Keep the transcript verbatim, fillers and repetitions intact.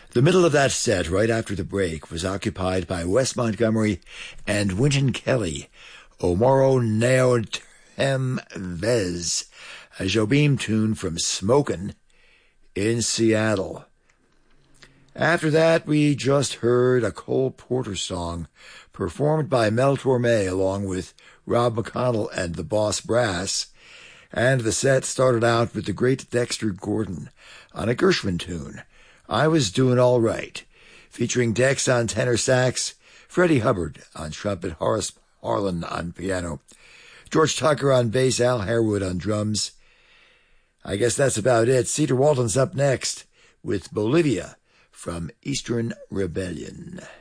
The middle of that set, right after the break, was occupied by Wes Montgomery and Wynton Kelly, O Moro Neo Tem Vez, a Jobim tune from Smokin' in Seattle. After that, we just heard a Cole Porter song performed by Mel Torme along with Rob McConnell and the Boss Brass, and the set started out with the great Dexter Gordon on a Gershwin tune, I Was Doing All Right, featuring Dex on tenor sax, Freddie Hubbard on trumpet, Horace Harlan on piano, George Tucker on bass, Al Harewood on drums. I guess that's about it. Cedar Walton's up next with Bolivia from Eastern Rebellion.